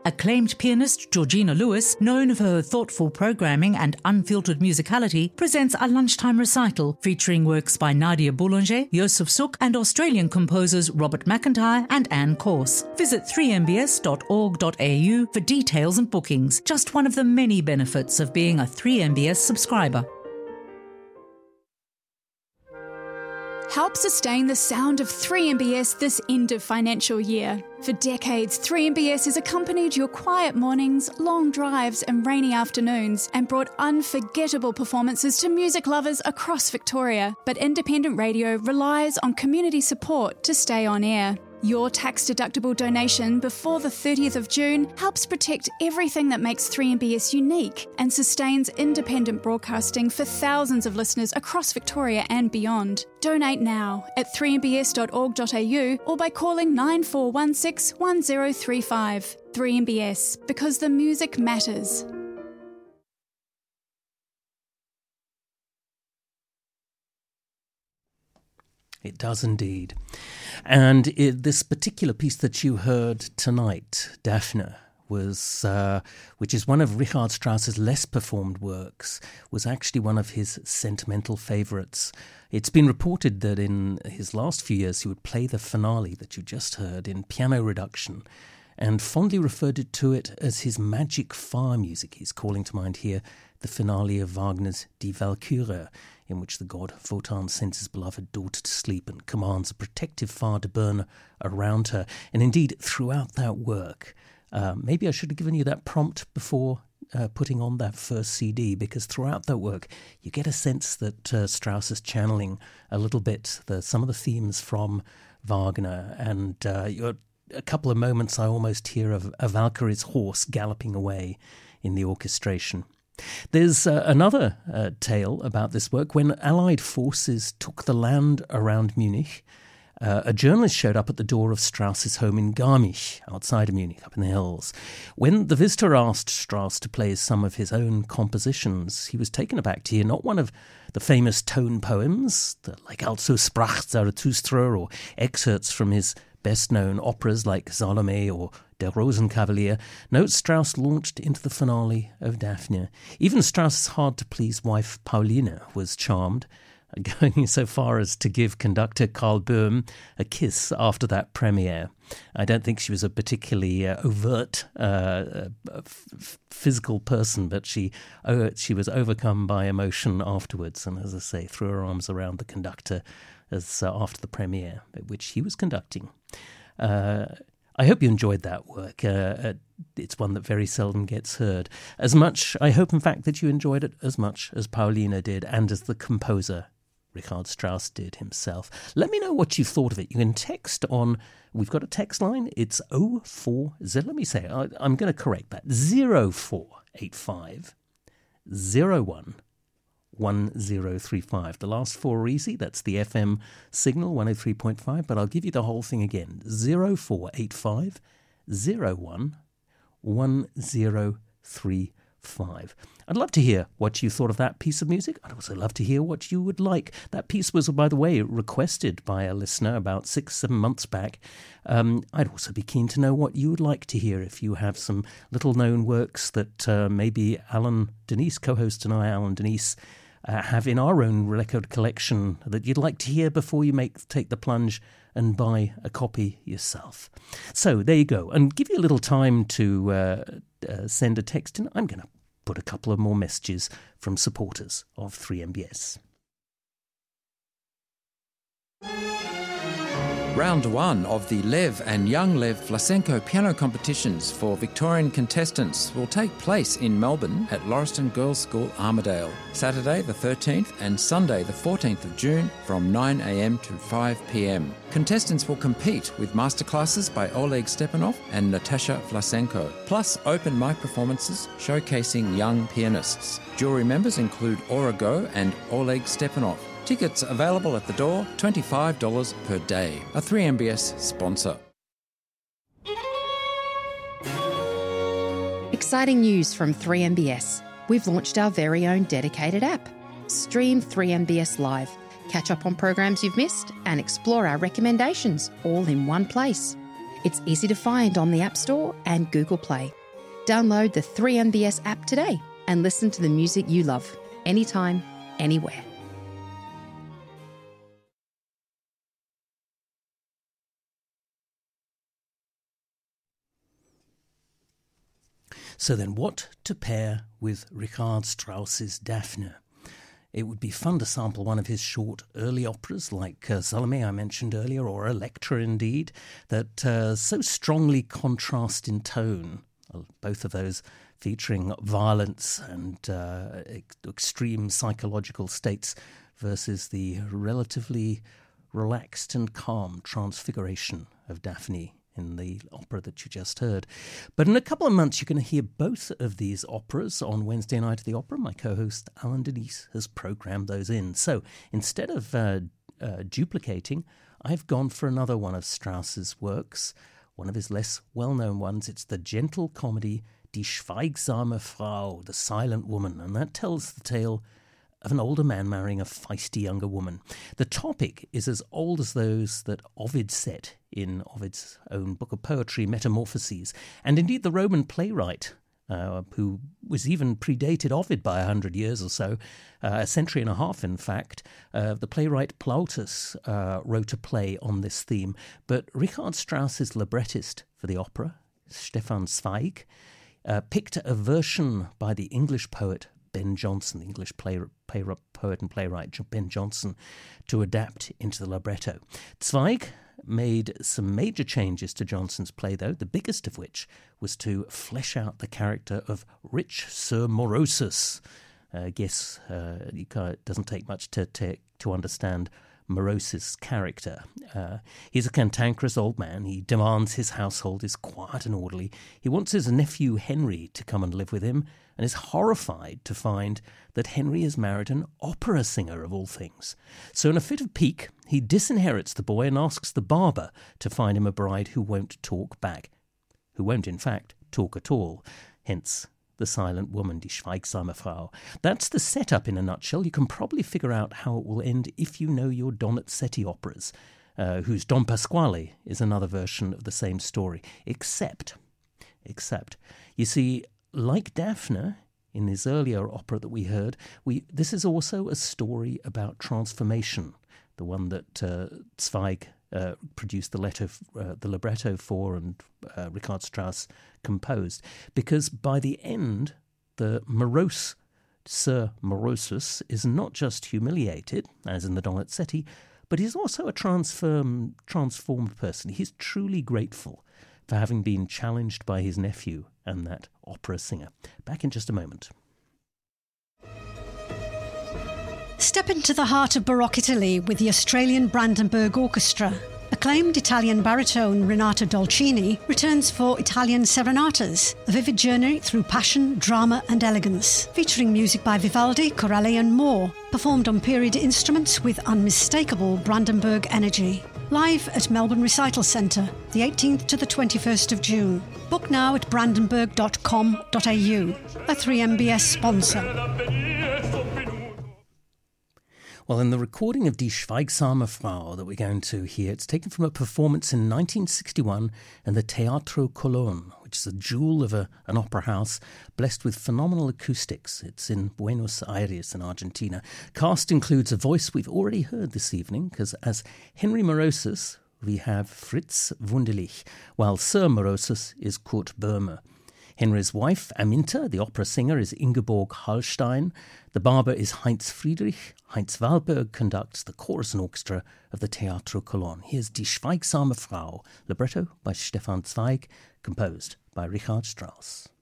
Acclaimed pianist Georgina Lewis, known for her thoughtful programming and unfiltered musicality, presents a lunchtime recital featuring works by Nadia Boulanger, Joseph Suk, and Australian composers Robert McIntyre and Anne Corse. Visit 3mbs.org.au for details and bookings. Just one of the many benefits of being a 3MBS subscriber. Help sustain the sound of 3MBS this end of financial year. For decades, 3MBS has accompanied your quiet mornings, long drives and rainy afternoons and brought unforgettable performances to music lovers across Victoria. But independent radio relies on community support to stay on air. Your tax-deductible donation before the 30th of June helps protect everything that makes 3MBS unique and sustains independent broadcasting for thousands of listeners across Victoria and beyond. Donate now at 3mbs.org.au or by calling 9416 1035. 3MBS, because the music matters. It does indeed. And this particular piece that you heard tonight, Daphne, was, which is one of Richard Strauss's less performed works, was actually one of his sentimental favourites. It's been reported that in his last few years he would play the finale that you just heard in piano reduction, and fondly referred to it as his magic fire music. He's calling to mind here the finale of Wagner's Die Walküre, in which the god Wotan sends his beloved daughter to sleep and commands a protective fire to burn around her. And indeed, throughout that work, maybe I should have given you that prompt before putting on that first CD, because throughout that work, you get a sense that Strauss is channeling a little bit some of the themes from Wagner. And a couple of moments I almost hear of a Valkyrie's horse galloping away in the orchestration. There's another tale about this work. When Allied forces took the land around Munich, a journalist showed up at the door of Strauss's home in Garmisch, outside of Munich, up in the hills. When the visitor asked Strauss to play some of his own compositions, he was taken aback to hear not one of the famous tone poems, like Also sprach Zarathustra, or excerpts from his best-known operas like Salome or Der Rosenkavalier. No, Strauss launched into the finale of Daphne. Even Strauss's hard-to-please wife Pauline was charmed, going so far as to give conductor Karl Böhm a kiss after that premiere. I don't think she was a particularly overt physical person, but she was overcome by emotion afterwards, and as I say, threw her arms around the conductor as after the premiere, which he was conducting. I hope you enjoyed that work. It's one that very seldom gets heard. I hope, in fact, that you enjoyed it as much as Paulina did and as the composer, Richard Strauss, did himself. Let me know what you thought of it. You can text on, we've got a text line, it's 040, let me say, I'm going to correct that, 0485 01 1035. The last four are easy. That's the FM signal, 103.5, but I'll give you the whole thing again. 0485 01 1035. I'd love to hear what you thought of that piece of music. I'd also love to hear what you would like. That piece was, by the way, requested by a listener about 6-7 months back. I'd also be keen to know what you would like to hear if you have some little-known works that maybe Alan Denise, co-host and I, Alan Denise, have in our own record collection that you'd like to hear before you take the plunge and buy a copy yourself. So there you go. And give you a little time to send a text in. I'm going to put a couple of more messages from supporters of 3MBS. Round one of the Lev and Young Lev Vlasenko piano competitions for Victorian contestants will take place in Melbourne at Lauriston Girls' School, Armidale, Saturday the 13th and Sunday the 14th of June from 9 a.m. to 5 p.m. Contestants will compete with masterclasses by Oleg Stepanov and Natasha Vlasenko, plus open mic performances showcasing young pianists. Jury members include Aura Go and Oleg Stepanov. Tickets available at the door, $25 per day. A 3MBS sponsor. Exciting news from 3MBS. We've launched our very own dedicated app. Stream 3MBS Live. Catch up on programs you've missed and explore our recommendations all in one place. It's easy to find on the App Store and Google Play. Download the 3MBS app today and listen to the music you love, anytime, anywhere. So then, what to pair with Richard Strauss's Daphne? It would be fun to sample one of his short early operas like Salome I mentioned earlier, or Electra indeed, that so strongly contrast in tone, both of those featuring violence and extreme psychological states versus the relatively relaxed and calm transfiguration of Daphne in the opera that you just heard. But in a couple of months, you're going to hear both of these operas on Wednesday Night at the Opera. My co-host Alan Denise has programmed those in. So instead of duplicating, I've gone for another one of Strauss's works, one of his less well-known ones. It's the gentle comedy Die Schweigsame Frau, the Silent Woman, and that tells the tale of an older man marrying a feisty younger woman. The topic is as old as those that Ovid set in Ovid's own book of poetry, Metamorphoses, and indeed the Roman playwright, who was even predated Ovid by 100 years or so, a century and a half in fact. The playwright Plautus wrote a play on this theme, but Richard Strauss's librettist for the opera, Stefan Zweig, picked a version by the English poet Ben Jonson, the English poet and playwright Ben Jonson, to adapt into the libretto. Zweig made some major changes to Jonson's play, though, the biggest of which was to flesh out the character of rich Sir Morosus. It doesn't take much to understand Moros's character. He's a cantankerous old man. He demands his household is quiet and orderly. He wants his nephew Henry to come and live with him, and is horrified to find that Henry has married an opera singer of all things. So in a fit of pique, he disinherits the boy and asks the barber to find him a bride who won't talk back, who won't in fact talk at all, hence the silent woman, die Schweigsame Frau. That's the setup in a nutshell. You can probably figure out how it will end if you know your Donizetti operas, whose Don Pasquale is another version of the same story, except, you see, like Daphne, in his earlier opera that we heard, this is also a story about transformation, the one that Zweig produced the libretto for and Richard Strauss composed. Because by the end, the morose Sir Morosus is not just humiliated, as in the Donizetti, but he's also a transformed person. He's truly grateful for having been challenged by his nephew and that opera singer. Back in just a moment. Step into the heart of Baroque Italy with the Australian Brandenburg Orchestra. Acclaimed Italian baritone Renato Dolcini returns for Italian Serenatas, a vivid journey through passion, drama and elegance, featuring music by Vivaldi, Corelli and more, performed on period instruments with unmistakable Brandenburg energy. Live at Melbourne Recital Centre, the 18th to the 21st of June. Book now at brandenburg.com.au, a 3MBS sponsor. Well, in the recording of Die Schweigsame Frau that we're going to hear, it's taken from a performance in 1961 in the Teatro Colón, which is a jewel of an opera house blessed with phenomenal acoustics. It's in Buenos Aires in Argentina. Cast includes a voice we've already heard this evening, because as Henry Morosus, we have Fritz Wunderlich, while Sir Morosus is Kurt Böhmer. Henry's wife, Aminta, the opera singer, is Ingeborg Hallstein. The barber is Heinz Friedrich. Heinz Wahlberg conducts the chorus and orchestra of the Teatro Colón. Here's Die Schweigsame Frau, libretto by Stefan Zweig, composed by Richard Strauss.